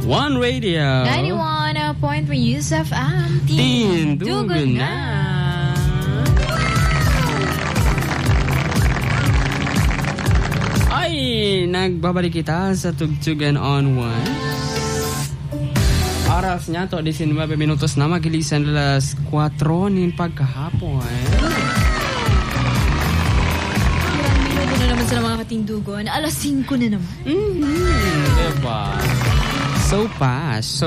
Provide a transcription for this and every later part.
One Radio 91.3 Yusuf FM Tindugan na. Ay, nagbabalik kita sa Tugtugan on One. Oras niya to 19 minutos na magilisan alas 4 nin pagkahapon. Ilang minuto na naman sa mga katindugan. Alas 5 na naman. Diba? So fast.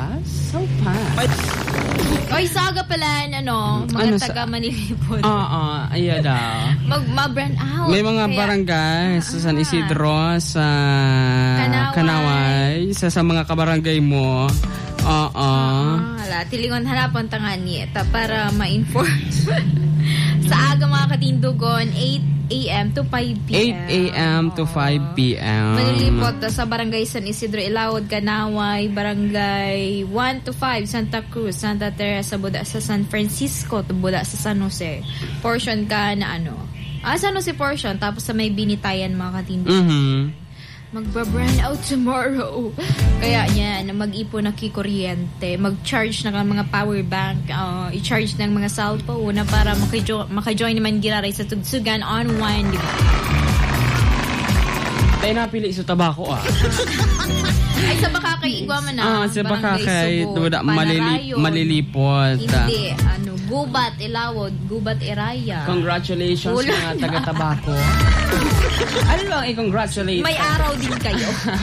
Oy, saga pala, mga taga Manilipon. Ayan daw. Ma-brand out. May mga barangay sa San Isidro, sa Kanaway, sa mga kabarangay mo. Tilingon hanapan tangani para ma-inform. Sa aga mga katindugon, 8 a.m. to 5 p.m. 8 a.m. to 5 p.m. Manilipot sa Barangay San Isidro, Ilawod, Kanaway, Barangay 1 to 5, Santa Cruz, Santa Teresa, Buda sa San Francisco, Buda sa San Jose. Portion ka na San Jose portion, tapos sa may Binitayan mga katindugon. Magbabrand out tomorrow. Kaya yan, mag-ipon na kikuryente, mag-charge na mga power bank, i-charge ng mga cellphone na para maka-join naman giraray sa Tugtugan on One, di ba? Tayo napili sa tabako Ay, sa Bakakay, igwa man na. Sa Bakakay, malilipot. Hindi, Gubat, Ilawod, Gubat, Iraya. Congratulations mga taga-tabako. Ano lang i-congratulate? May araw din kayo.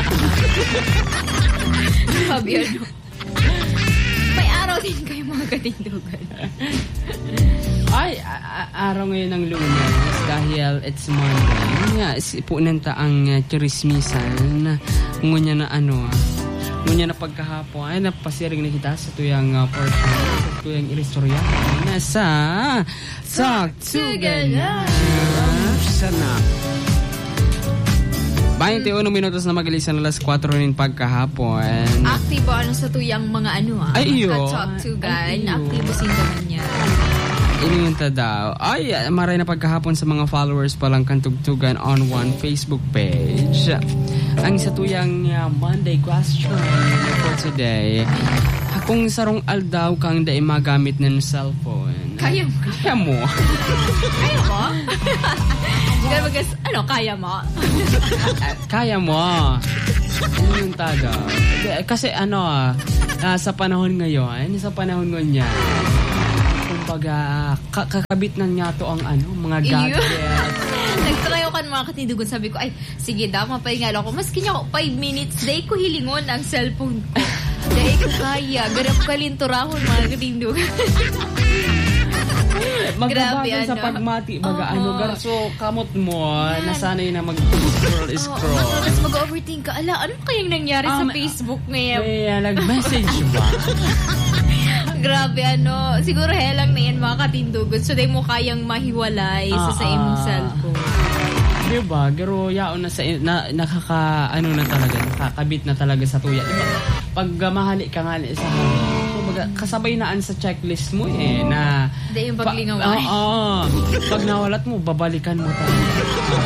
Sabi may araw din kayo mga katindugan. Ay, araw ngayon ng Lunes dahil it's Monday. Ipunan ta ang chirismisan. Ngunya na ngunya na pagkahapon ay napasiring na kita sa tuyang portion, sa tuyang iristorya nasa Tugtugan sana. 21 minutos na magilisan alas 4 rin pagkahapon. Aktibo sa tuyang mga Ay, iyo. Tugtugan. Aktibo sindaman niya. Iningunta daw. Ay, maray na pagkahapon sa mga followers palang Tugtugan on One Facebook page. Ang sa tuyang Monday question for today. Kung sarong aldaw kang dai magamit ng cellphone. Kaya mo? Kaya mo? Kaya mo? Kaya mo. Ano yung taga? Kasi sa panahon ngayon, niya, kumbaga, kakabit na niya to ang mga gadgets. Nagtrayo kan mga katindugan, sabi ko, ay, sige daw, mapahingal ako. Maski niya ako 5 minutes, day ko hilingon ang cellphone ko. Day ko kaya, garap kalinturahon mga katindugan. Magbabagan sa pagmati, garso kamot mo, nasanay na mag-scroll. Tapos mag-overthink ka, ano kayang nangyari sa Facebook ngayon? Nag-message ba? Grabe, siguro helang na yan mga katindugan, so day mo kayang mahiwalay sa imong cellphone. Diba? Pero yaon na nakakabit na talaga sa tuya. Diba? Pag mahali ka nga sa kasabay naan sa checklist mo na hindi yung paglingaway. Pag nawalat mo, babalikan mo talaga.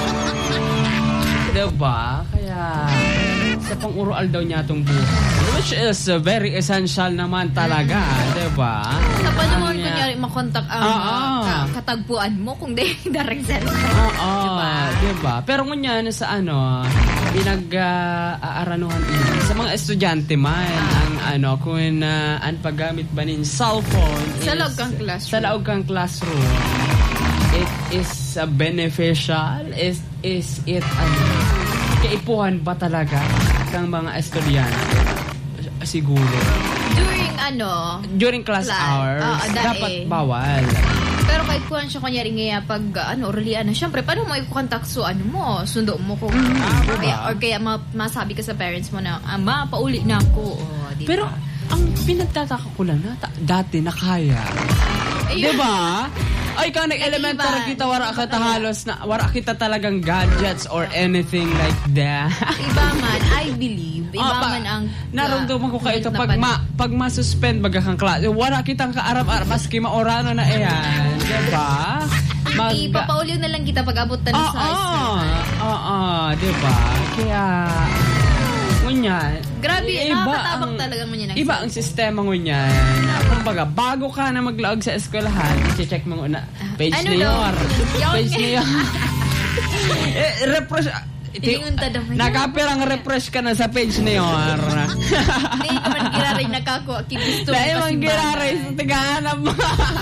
Diba? Kaya sa pang-ural daw niya itong buhay. Which is very essential naman talaga. Diba? Sa panahon kunyari makontak ang katagpuan mo kung direct cellphone. Diba? Pero ngunyan sa pinag-aaranuhan sa mga estudyante man ang kung ang paggamit ba ng cellphone sa loob kang classroom, it is beneficial, is it kaipuhan ba talaga ng mga estudyante siguro during class hours dapat bawal. Pero kahit kuhan siya kunyari nga pag oralian syempre paano mo i-contact sundo mo kung kaya masabi ka sa parents mo na pauli na ako. Diba? Pero ang pinagtataka ko lang dati na kaya. Diba? Ay, kung nag-elementary kita, wala kita talagang gadgets or anything like that. Iba man, I believe. Iba man ang naramdaman ko kayo ito. Pag ma-suspend baga kang klase, wala kitang kaarap-arap, maski maorano na yan. Diba? Ipapaulyo na lang kita pag abot na sa diba? Kaya Ngunyan. Grabe, nakakatabang talaga mo niya. Iba ang sistema ngunyan. Kumbaga, bago ka na maglaog sa eskwelahan, i-check mo na, page na yun. Page na yun. Refresh. Nakapirang refresh ka na sa page na yun. Hindi naman giraray nakakuha. Kibisto mo kasi ba? giraray sa tagahanap mo.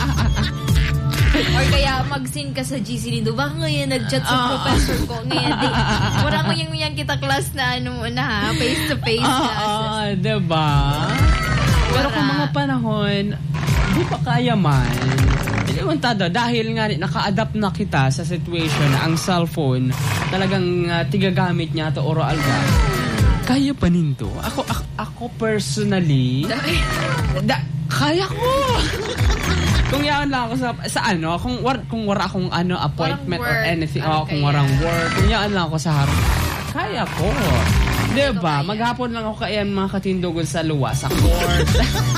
Or kaya mag-send ka sa GC nindo. Baka ngayon nag-chat sa professor ko. Ngayon, wala mo yung kita class na face-to-face class. Diba? Pero kung mga panahon, di pa kaya man. Dahil nga naka-adapt na kita sa situation na ang cellphone talagang tigagamit niya to oral ka. Kaya pa nindo. Ako personally, kaya ko. Kung yan lang ako kung wala akong appointment or anything, kung warang work, kung yan lang ako sa harap, kaya ko. Diba? Maghapon lang ako kayan mga katindogon sa luwa, sa court.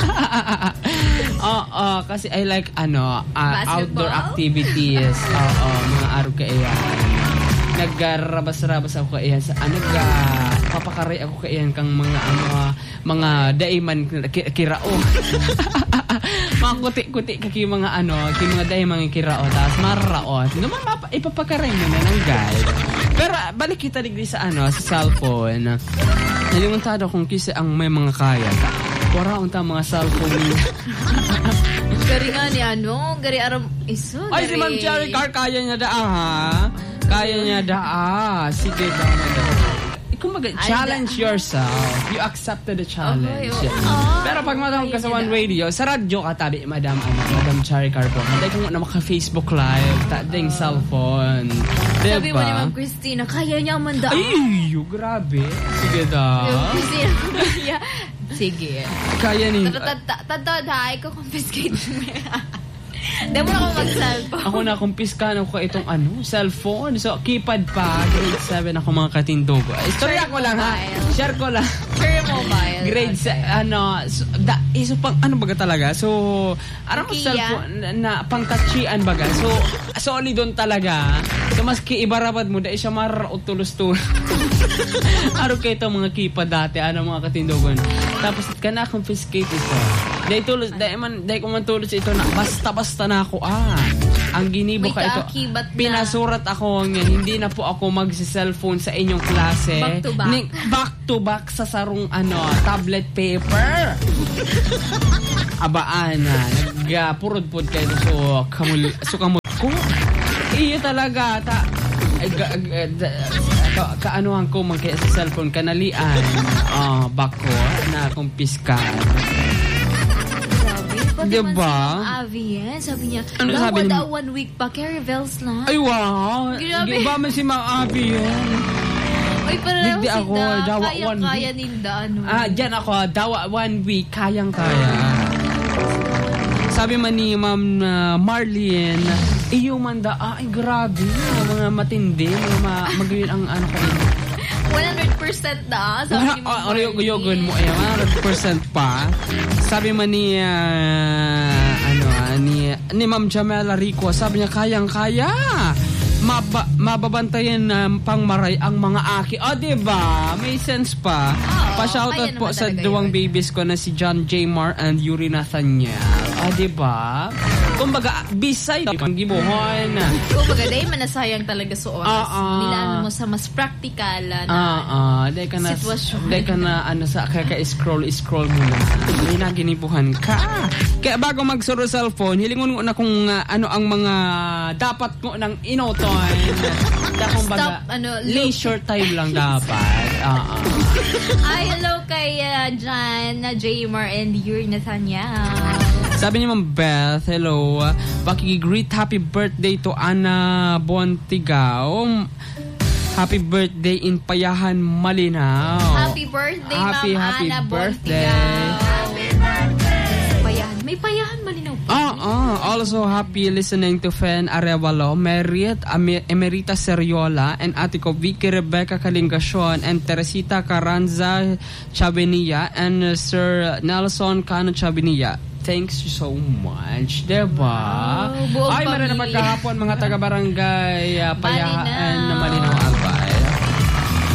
Kasi I like outdoor activities. Mga araw kayan. Nagrabas-rabas ako kayan sa papakaray ako kayan kang mga daiman kirao. Mga kuti-kuti kaki mga mga daiman kirao tas marraot. Naman ipapakaray mo na ng guide. Pero balik kita digdi sa sa cellphone. Nalimuntado kung kisa ang may mga kaya. Wala unta mga cellphone niya. Gari nga ni gari aram iso. Ay, si Ma'am Cherry Car, kaya niya ha? Kaya niya sige daw. Kumbaga, challenge yourself. You accepted the challenge. Pero pag matawag ka sa One Radio, sa radyo ka tabi, Madam Cherry Car po. Matay kung maka-Facebook Live, ding cellphone. Diba? Sabi mo ni Ma'am Christina, kaya niya man daan. Ay, grabe. Sige daw. Christina, kaya. Sige. Kaya ni... Tadada, ikaw confiscate mo. Hindi mo na ako mag-cellphone. Ako na-confiskan ako itong cellphone. So, keypad pa. Grade 7 ako mga katindogo. Istorya ko lang ha. Share ko lang. Share mobile. Grade 7, so pang baga talaga. So, mo cellphone na pang-touchian baga. So, solid doon talaga. So, maski ibarabad mo, dahil siya marautulos-tulos. Araw kayo itong mga keypad dati, mga katindogon. Tapos, ka na-confiscate ito. Dahil ko man tulos ito na basta na ako ang ginibo ka ito. Pinasurat ako ngayon. Hindi na po ako magsi-cellphone sa inyong klase. Back to back sa sarong tablet paper. Abaan na. Nagpurod-pud kayo. So kamot ko. Iyo talaga. Kaanohan ko magkaya sa cellphone kanalian. Back ko na kumpiskan. Diba? Sabi niya, sabi daw 1 week pa, carry bells na. Ay, wow. Iba man si Ma'am Abby yun. Ay, pareho si ako, Da. Kaya ninda, Diyan ako, dawa 1 week, kayang-kaya. Sabi man ni Ma'am Marlene, iyo man da, ay grabe, mga matindi, mga magayon ang kanina. 100% na. Sabi ni Yogon mo, 100% pa. Sabi man ni ni Ma'am Jamela Rico, sabi niya kayang-kaya. Mababantayan pangmaray ang mga aki. Diba? May sense pa. Pa-shoutout po sa duwang babies ko na si John J. Mar and Yuri Nathaniel. Diba? Kumbaga, bisay ang gibuhon. Kumbaga, dahil manasayang talaga sa oras. Nilaan mo sa mas practical na sitwasyon. Dahil ka na kaka-scroll mo na. Hindi na ginibuhan ka. Kaya bago magsuro cellphone, hilingon ko na kung ano ang mga dapat ko ng inoton. Stop, leisure time lang dapat. Hello kay John, Jamer, and Yuri Nathaniel. Sabi ni Ma'am Beth, hello. Pakikigreet happy birthday to Ana Bontigao. Happy birthday in Payahan, Malinaw. Happy birthday, Ma'am Ana birthday. Happy birthday. Payahan. May Payahan, Malinaw. Also happy listening to Fen Arevalo, Merit Emerita Seriola, and ate ko Vicky Rebecca Kalingasyon, and Teresita Carranza Chabenia, and Sir Nelson Cano Chabenia. Thanks so much, diba? Ay, meron na pagkahapon mga taga-barangay Payahan na Malinaw Albay.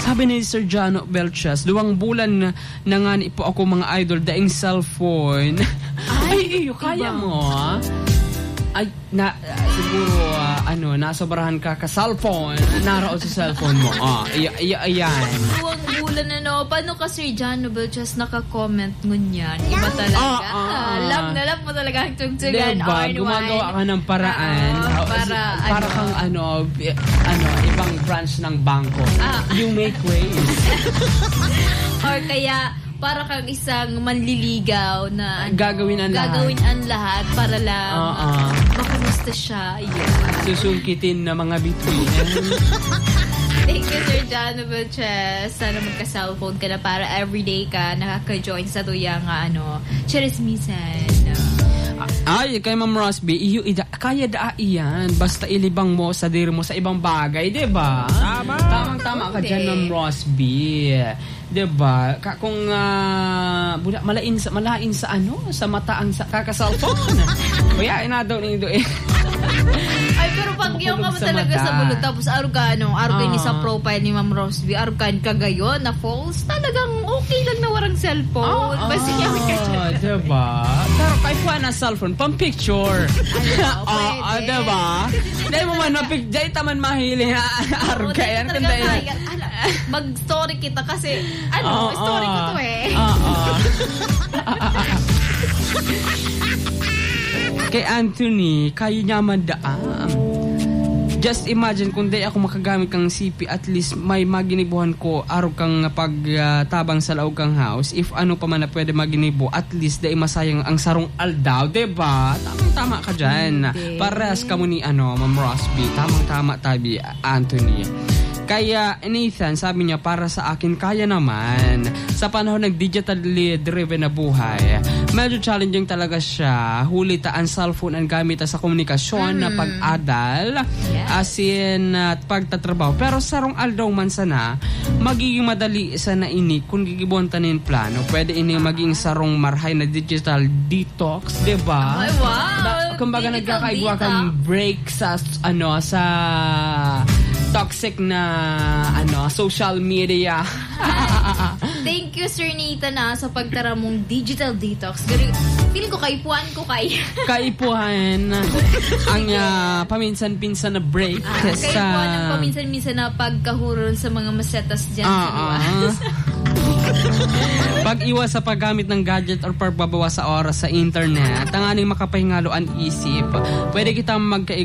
Sabi ni Sir Jano Belchas, 2 bulan na nga ni po ako mga idol daing cellphone. Ay, kaya mo ay siguro nasobrahan ka cellphone, naraon sa cellphone mo. Ayan. 2 bulan na no. Paano ka Sir Jano Belchas naka-comment ngunyan? Iba talaga. Love na love mo talaga ang tugtugan. Diba? Gumagawa ka ng paraan para kang ibang branch ng bangko. You make ways. Or kaya para kang isang manliligaw na gagawin ang lahat para lang makamusta siya. Susungkitin na mga bituin. Thank you, Sir Jano Belches. Sana magka-cellphone ka na para everyday ka nakaka-join sa tuyang chirismisan. Ay, kay Ma'am Rosby, kaya iyan. Basta ilibang mo sa diri mo sa ibang bagay, diba? Tama ka dyan, Ma'am Rosby. Diba? Kung malain sa sa mata ang kaka-cellphone. Kaya inadaw niyo Ay, pero pag yung ka mo talaga sa bulot, tapos arugan ni sa profile ni Ma'am Rosby, arugan ka gayon na false, talagang okay lang na warang cellphone. Basta niya diba? Pero kahit po na cellphone, pang-picture. Diba? Dahil mo man dahil taman mahiling arugan. Mag-story kita kasi story ko to Kay Anthony, kaya niya mandaan. Just imagine kung di ako makagamit kang CP, at least may maginibuhan ko araw kang pagtabang sa laog kang house. If ano pa man na pwede maginibo, at least di masayang ang sarong aldaw, diba? Tamang-tama ka dyan. Parehas ka mo ni Ma'am Rosby. Tamang-tama tabi, Anthony. Kaya Nathan, sabi niya, para sa akin kaya naman. Sa panahon ng digitally driven na buhay, medyo challenging talaga siya. Hulita ang cellphone ang gamit sa komunikasyon na pag-adal, as in pagtatrabaho. Pero sarong aldaw man sana, magiging madali sa naini kung gigibuan tanin plano. Pwede ini maging sarong marhay na digital detox, diba? Ay, wow! Kumbaga nagkakaigwa kang break sa toxic na social media. Thank you, Sir Nathan, sa pagtara mong digital detox. Feeling ko kaipuhan ko kaipuhan ang paminsan-pinsan na break. Kaipuhan ang paminsan-minsan na pagkahuron sa mga masetas dyan sa luwas. Pag-iwas sa paggamit ng gadget or pagbabawas sa oras sa internet, tanganing makapahingalo ang isip. Pwede kitang